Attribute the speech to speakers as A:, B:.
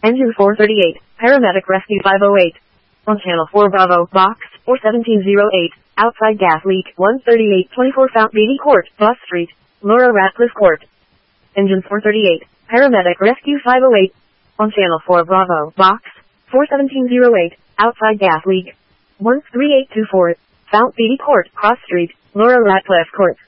A: Engine 438, Paramedic Rescue 508. On Channel 4 Bravo, Box 41708, outside gas leak 13824 Fount Beatty Court, Bus Street, Laura Ratcliffe Court. Engine 438, Paramedic Rescue 508. On Channel 4 Bravo, Box 41708, outside gas leak 13824, Fount Beatty Court, Cross Street, Laura Ratcliffe Court.